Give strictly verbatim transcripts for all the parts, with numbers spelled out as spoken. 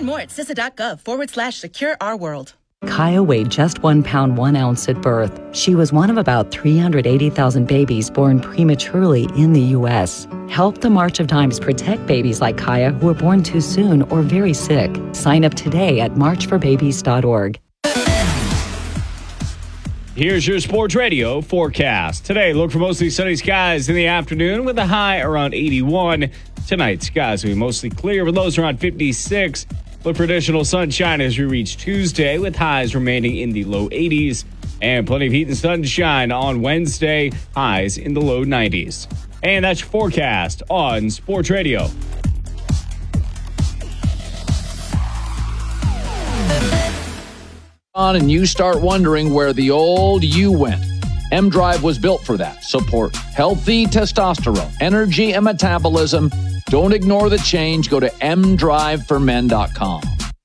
more at C I S A dot gov forward slash secure our world. Kaya weighed just one pound, one ounce at birth. She was one of about three hundred eighty thousand babies born prematurely in the U S. Help the March of Dimes protect babies like Kaya who were born too soon or very sick. Sign up today at march for babies dot org. Here's your sports radio forecast. Today, look for mostly sunny skies in the afternoon with a high around eighty-one. Tonight, skies will be mostly clear with lows around fifty-six. Look for additional sunshine as we reach Tuesday with highs remaining in the low eighties. And plenty of heat and sunshine on Wednesday, highs in the low nineties. And that's your forecast on Sports Radio. On and you start wondering where the old you went. M-Drive was built for that. Support healthy testosterone, energy, and metabolism. Don't ignore the change. Go to m drive for men dot com.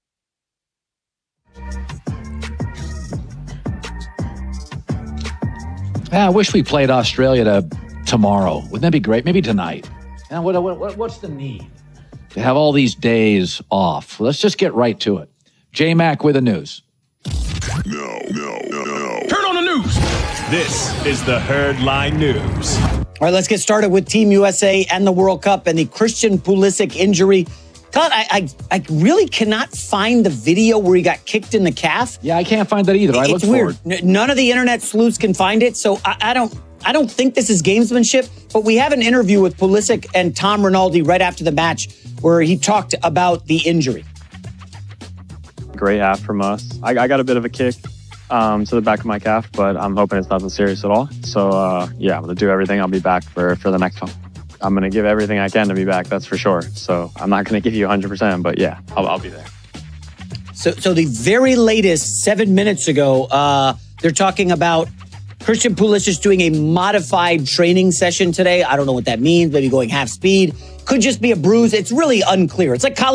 Yeah, I wish we played Australia to tomorrow. Wouldn't that be great? Maybe tonight. Yeah, what, what, what's the need to have all these days off? Let's just get right to it. J-Mac with the news. No, no, no, no. Turn on the news. This is the Herdline News. All right, let's get started with Team U S A and the World Cup and the Christian Pulisic injury. Todd, I, I I really cannot find the video where he got kicked in the calf. Yeah, I can't find that either. I It's looked weird. for it. None of the internet sleuths can find it, so I, I don't I don't think this is gamesmanship. But we have an interview with Pulisic and Tom Rinaldi right after the match where he talked about the injury. Great half from us. I, I got a bit of a kick um, to the back of my calf, but I'm hoping it's nothing serious at all. So, uh, yeah, I'm going to do everything. I'll be back for, for the next one. I'm going to give everything I can to be back, that's for sure. So I'm not going to give you one hundred percent, but yeah, I'll, I'll be there. So, so the very latest, seven minutes ago, uh, they're talking about Christian Pulisic doing a modified training session today. I don't know what that means. Maybe going half speed. Could just be a bruise. It's really unclear. It's like college